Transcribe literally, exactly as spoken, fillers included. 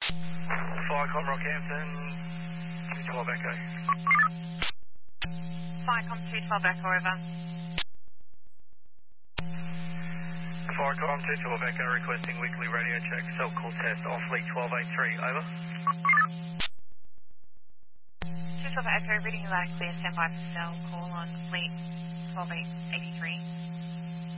Firecom Rockhampton, two twelve Echo. Firecom two twelve Echo, over. Firecom two twelve Echo requesting weekly radio check, cell call test off lead twelve eighty-three, over. two twelve Echo, reading loud, clear, stand by for cell, call on fleet twelve eighty-three.